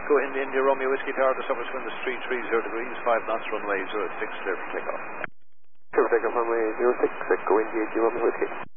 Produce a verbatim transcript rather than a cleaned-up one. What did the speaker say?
Echo India, India Romeo Whiskey Tower, the surface wind is three three zero degrees, five knots, runway zero six, clear for takeoff. Clear for takeoff, runway zero six, Echo India, India Romeo Whiskey.